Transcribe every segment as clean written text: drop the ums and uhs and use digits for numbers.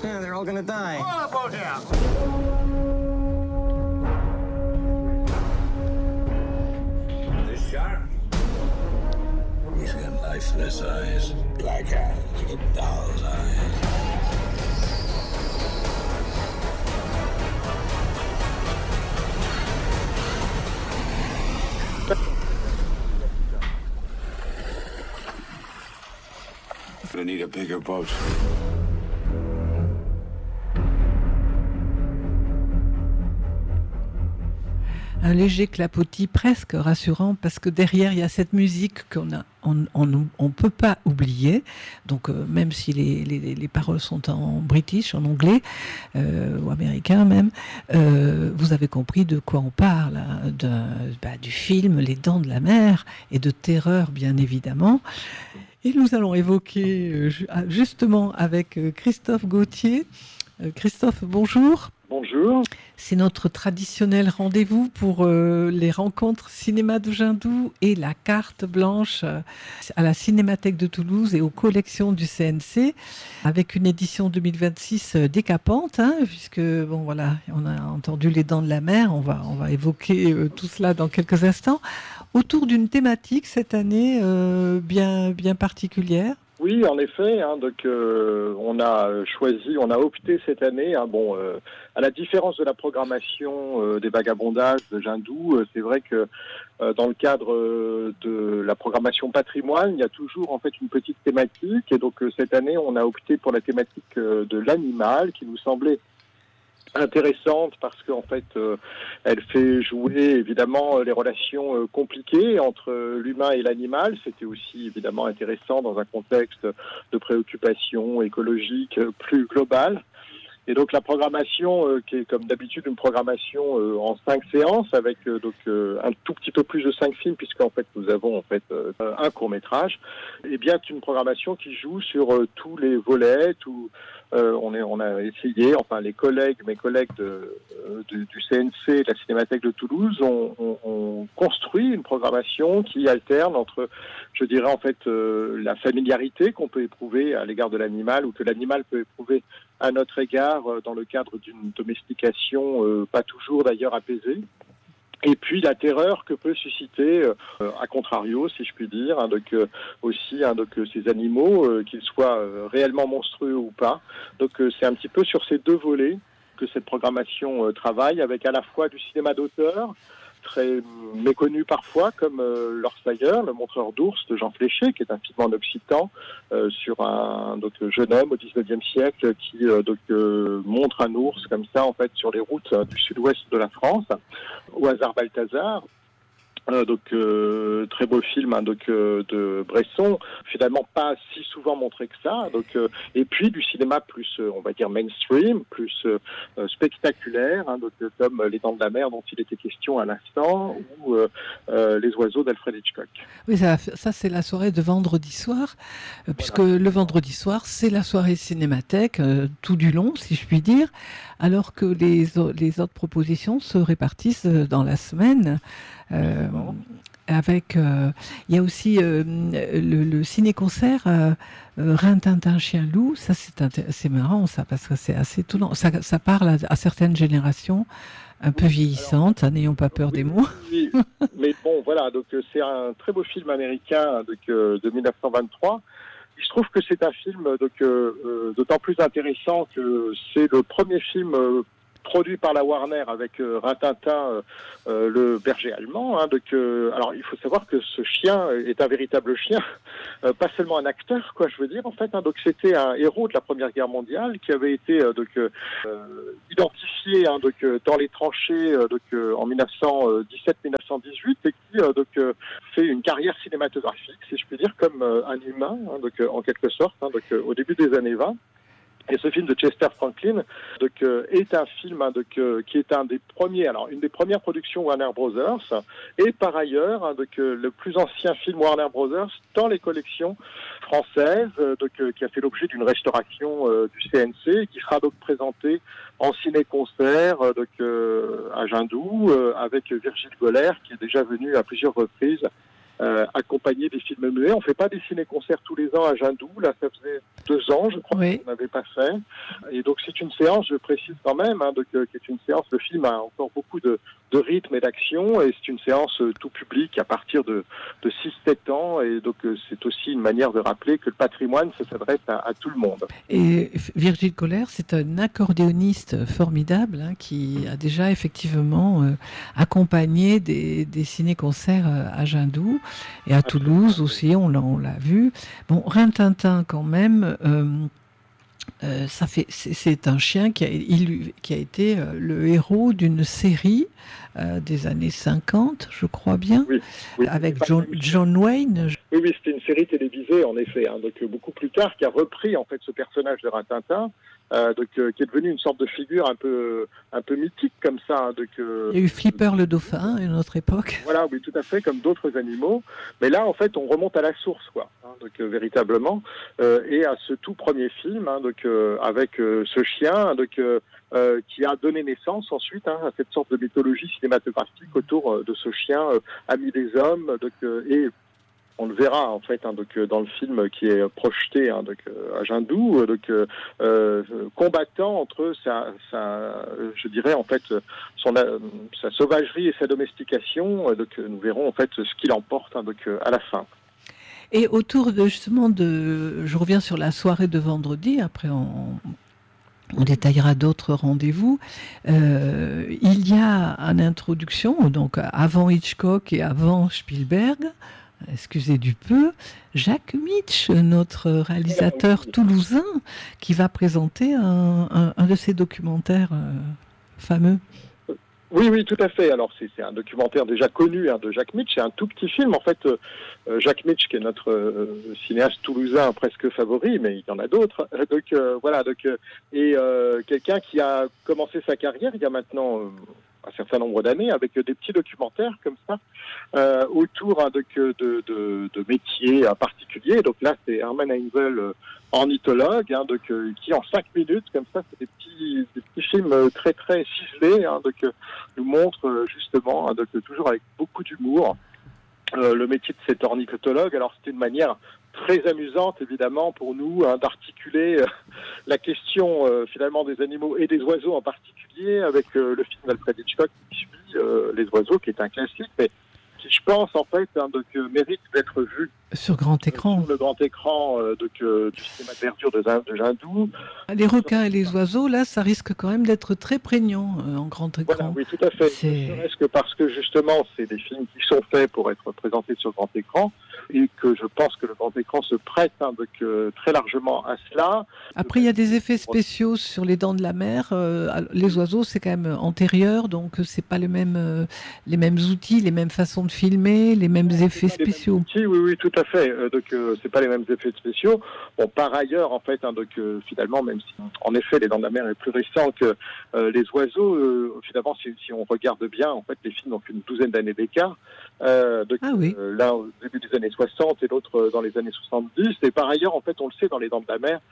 Yeah, they're all gonna die. Oh, boathouse! The shark. He's got lifeless eyes. Black eyes. Doll's eyes. Gonna need a bigger boat. Un léger clapotis presque rassurant parce que derrière il y a cette musique on peut pas oublier. Donc même si les paroles sont en british, en anglais ou américain même, vous avez compris de quoi on parle, du film Les Dents de la Mer et de terreur bien évidemment. Et nous allons évoquer justement avec Christophe Gauthier. Christophe, bonjour. Bonjour. C'est notre traditionnel rendez-vous pour les rencontres cinéma de Jindou et la carte blanche à la Cinémathèque de Toulouse et aux collections du CNC avec une édition 2026 décapante, puisque bon voilà, on a entendu Les Dents de la Mer, on va évoquer tout cela dans quelques instants autour d'une thématique cette année bien particulière. Oui, en effet. Donc, on a opté cette année. À la différence de la programmation des vagabondages de Jindou, c'est vrai que dans le cadre de la programmation patrimoine, il y a toujours en fait une petite thématique. Et donc cette année, on a opté pour la thématique de l'animal, qui nous semblait intéressante parce qu'en fait, elle fait jouer évidemment les relations compliquées entre l'humain et l'animal. C'était aussi évidemment intéressant dans un contexte de préoccupation écologique plus globale. Et donc la programmation, qui est comme d'habitude une programmation en 5 séances avec un tout petit peu plus de 5 films, puisqu'en fait nous avons un court-métrage, et bien une programmation qui joue sur tous les volets, on a essayé, mes collègues du CNC et de la Cinémathèque de Toulouse ont construit une programmation qui alterne entre, je dirais en fait, la familiarité qu'on peut éprouver à l'égard de l'animal ou que l'animal peut éprouver à notre égard dans le cadre d'une domestication pas toujours d'ailleurs apaisée. Et puis la terreur que peut susciter, à contrario, si je puis dire, ces animaux, qu'ils soient réellement monstrueux ou pas. Donc c'est un petit peu sur ces deux volets que cette programmation travaille, avec à la fois du cinéma d'auteur, très méconnu parfois, comme L'Orsailleur, le montreur d'ours de Jean Fléché, qui est un film en occitan sur un jeune homme au XIXe siècle qui montre un ours comme ça en fait sur les routes du sud-ouest de la France. Au hasard Balthazar. Très beau film de Bresson, finalement pas si souvent montré que ça. Et puis du cinéma plus, on va dire mainstream, plus spectaculaire, comme Les Dents de la Mer dont il était question à l'instant, ou Les Oiseaux d'Alfred Hitchcock. Oui, ça c'est la soirée de vendredi soir, puisque le vendredi soir c'est la soirée cinémathèque tout du long, si je puis dire, alors que les autres propositions se répartissent dans la semaine. Il y a aussi le ciné-concert Rin-Tintin Chien-Loup. Ça c'est marrant ça, parce que c'est assez étonnant. Ça parle à certaines générations un peu vieillissantes, n'ayons pas peur des mots. Oui, mais bon voilà, c'est un très beau film américain de 1923. Il se trouve que c'est un film d'autant plus intéressant que c'est le premier film produit par la Warner avec Rin-Tintin, le berger allemand. Alors il faut savoir que ce chien est un véritable chien, pas seulement un acteur, je veux dire en fait. Donc c'était un héros de la Première Guerre mondiale qui avait été identifié dans les tranchées en 1917-1918 et qui fait une carrière cinématographique, si je puis dire, comme un humain, en quelque sorte, au début des années 20. Et ce film de Chester Franklin est un film qui est une des premières productions Warner Brothers, et par ailleurs le plus ancien film Warner Brothers dans les collections françaises, qui a fait l'objet d'une restauration du CNC, et qui sera donc présenté en ciné-concert à Jindou avec Virgile Goller, qui est déjà venu à plusieurs reprises accompagner des films muets. On fait pas des ciné-concerts tous les ans à Jindou. Là, ça faisait 2 ans, je crois, qu'on n'avait pas fait. Et donc, c'est une séance, je précise quand même, qui est une séance. Le film a encore beaucoup de rythme et d'action, et c'est une séance tout public à partir de 6-7 ans. Et donc, c'est aussi une manière de rappeler que le patrimoine, ça s'adresse à tout le monde. Et Virgile Coller, c'est un accordéoniste formidable qui a déjà effectivement accompagné des ciné-concerts à Jindou et à Toulouse aussi, on l'a vu. Bon, Rintintin quand même, c'est un chien qui a été le héros d'une série des années 50, je crois bien, oui, avec John Wayne. Oui, c'était une série télévisée, en effet, donc beaucoup plus tard, qui a repris en fait ce personnage de Rintintin, qui est devenu une sorte de figure un peu mythique comme ça. Il y a eu Flipper le dauphin à une autre époque. Voilà, oui, tout à fait, comme d'autres animaux. Mais là, en fait, on remonte à la source, quoi. Véritablement, et à ce tout premier film, avec ce chien, qui a donné naissance ensuite à cette sorte de mythologie cinématographique autour de ce chien ami des hommes, et on le verra en fait dans le film qui est projeté à Jindou, combattant entre je dirais en fait sa sauvagerie et sa domestication. Nous verrons en fait ce qu'il emporte à la fin. Et autour je reviens sur la soirée de vendredi, après on détaillera d'autres rendez-vous. Il y a en introduction, donc avant Hitchcock et avant Spielberg, excusez du peu, Jacques Mitch, notre réalisateur toulousain, qui va présenter un de ses documentaires fameux. Oui, tout à fait. Alors, c'est un documentaire déjà connu de Jacques Mitch. C'est un tout petit film. En fait, Jacques Mitch, qui est notre cinéaste toulousain presque favori, mais il y en a d'autres. Et quelqu'un qui a commencé sa carrière il y a maintenant un certain nombre d'années avec des petits documentaires comme ça autour de métiers particuliers. Donc là, c'est Hermann Heinzel, ornithologue, qui en 5 minutes, comme ça, c'est des petits films très très ciselés, nous montre justement, toujours avec beaucoup d'humour, le métier de cet ornithologue. Alors c'était une manière très amusante, évidemment, pour nous, d'articuler la question finalement des animaux et des oiseaux en particulier avec le film d'Alfred Hitchcock qui suit Les oiseaux, qui est un classique, mais qui, je pense, en fait, mérite d'être vu sur grand écran. Sur le grand écran du cinéma de verdure de Jindou. Les requins et les oiseaux, là, ça risque quand même d'être très prégnant en grand écran. Voilà, oui, tout à fait. Ne serait-ce que parce que, justement, c'est des films qui sont faits pour être présentés sur grand écran, et que je pense que le grand écran se prête très largement à cela. Après, il y a des effets spéciaux sur les dents de la mer. Les oiseaux, c'est quand même antérieur, donc c'est pas les mêmes outils, les mêmes façons de filmer, les mêmes effets spéciaux. Oui, tout à fait. C'est pas les mêmes effets spéciaux. Bon, par ailleurs, en fait, finalement, même si en effet les dents de la mer est plus récent que les oiseaux, finalement, si on regarde bien, en fait, les films ont une 12aine d'années d'écart. L'un au début des années 60 et l'autre dans les années 70. Et par ailleurs, en fait, on le sait, dans les dents de la mer,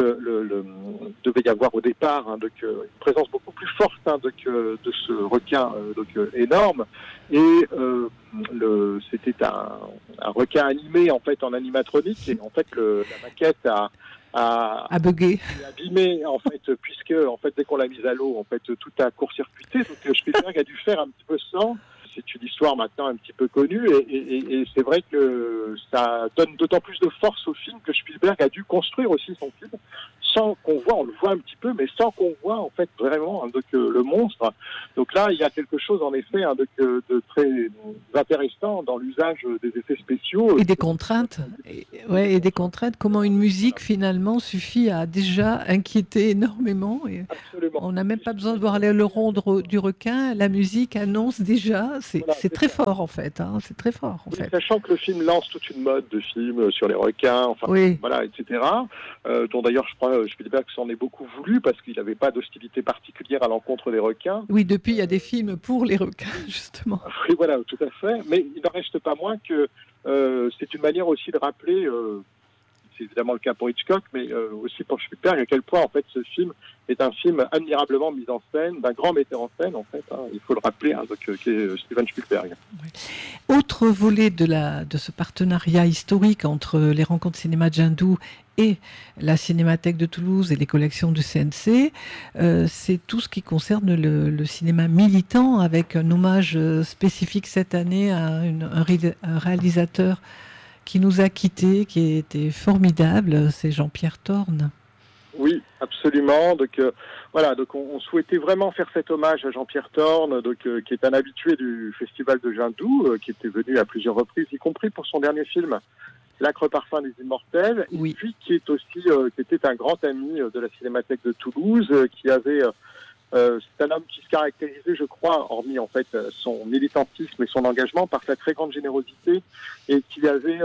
devait y avoir au départ une présence beaucoup plus forte de ce requin énorme. Et c'était un requin animé en fait en animatronique, et en fait la maquette a bugué, abîmé en fait, puisque en fait dès qu'on l'a mise à l'eau, en fait tout a court-circuité. Donc Spielberg a dû faire un petit peu sans. C'est une histoire maintenant un petit peu connue, et c'est vrai que ça donne d'autant plus de force au film que Spielberg a dû construire aussi son film sans qu'on voit, on le voit un petit peu, mais sans qu'on voit en fait vraiment le monstre. Donc là, il y a quelque chose en effet de très intéressant dans l'usage des effets spéciaux. Et des contraintes. Et des contraintes. Comment une musique finalement suffit à déjà inquiéter énormément. Absolument. On n'a même pas besoin de voir le rond du requin. La musique annonce déjà. C'est très fort en fait. C'est très fort en fait. Sachant que le film lance toute une mode de films sur les requins, etc. Dont d'ailleurs je crois Spielberg s'en est beaucoup voulu parce qu'il n'avait pas d'hostilité particulière à l'encontre des requins. Oui, depuis il y a des films pour les requins justement. Oui, voilà, tout à fait. Mais il n'en reste pas moins que c'est une manière aussi de rappeler c'est évidemment le cas pour Hitchcock, mais aussi pour Spielberg, à quel point en fait ce film est un film admirablement mis en scène, d'un grand metteur en scène, en fait, il faut le rappeler, qui est Steven Spielberg. Oui. Autre volet de ce partenariat historique entre les rencontres cinéma de Jindou et la Cinémathèque de Toulouse et les collections du CNC, c'est tout ce qui concerne le cinéma militant, avec un hommage spécifique cette année à un réalisateur qui nous a quittés, qui était formidable, c'est Jean-Pierre Thorne. Oui, absolument. Donc on souhaitait vraiment faire cet hommage à Jean-Pierre Thorne, qui est un habitué du Festival de Jindou, qui était venu à plusieurs reprises, y compris pour son dernier film, L'âcre parfum des immortels, oui. Et puis qui était un grand ami de la Cinémathèque de Toulouse, qui avait c'est un homme qui se caractérisait, je crois, hormis en fait son militantisme et son engagement, par sa très grande générosité, et qui avait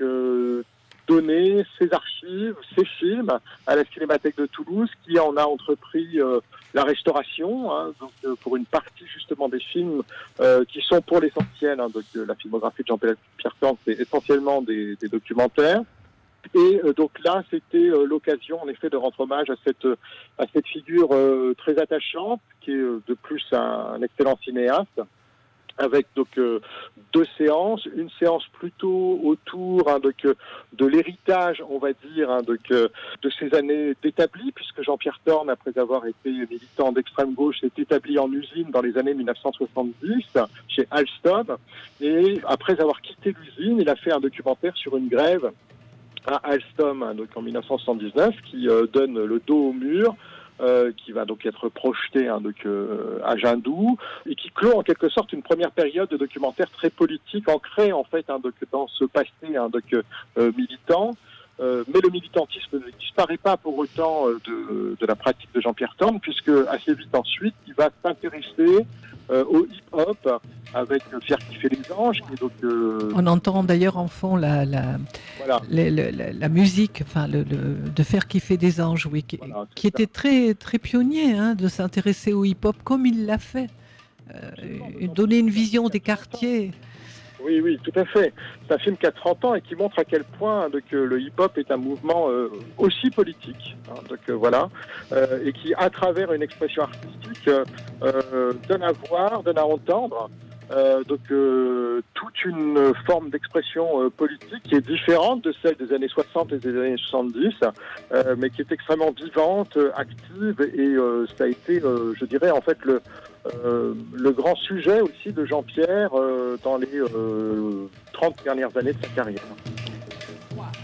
donné ses archives, ses films à la Cinémathèque de Toulouse, qui en a entrepris la restauration, pour une partie justement des films qui sont pour l'essentiel, la filmographie de Jean-Pierre Thorne, c'est essentiellement des documentaires. Et donc là, c'était l'occasion, en effet, de rendre hommage à cette figure très attachante, qui est de plus un excellent cinéaste, avec deux séances, une séance plutôt autour de l'héritage, on va dire, de ces années d'établi, puisque Jean-Pierre Thorne, après avoir été militant d'extrême gauche, s'est établi en usine dans les années 1970 chez Alstom, et après avoir quitté l'usine, il a fait un documentaire sur une grève à Alstom, en 1979, qui donne le dos au mur, qui va donc être projeté à Jindou, et qui clôt en quelque sorte une première période de documentaire très politique, ancrée en fait dans ce passé militant. Mais le militantisme ne disparaît pas pour autant de la pratique de Jean-Pierre Thorne, puisque assez vite ensuite, il va s'intéresser au hip-hop avec Faire kiffer les anges. On entend d'ailleurs en fond la musique, de Faire kiffer des anges, oui, qui était très, très pionnier, de s'intéresser au hip-hop comme il l'a fait, donner une vision des quartiers. Oui, tout à fait. C'est un film qui a 30 ans et qui montre à quel point que le hip-hop est un mouvement aussi politique. Et qui, à travers une expression artistique, donne à voir, donne à entendre toute une forme d'expression politique qui est différente de celle des années 60 et des années 70, mais qui est extrêmement vivante, active, et ça a été, je dirais, en fait, le grand sujet aussi de Jean-Pierre dans les 30 dernières années de sa carrière.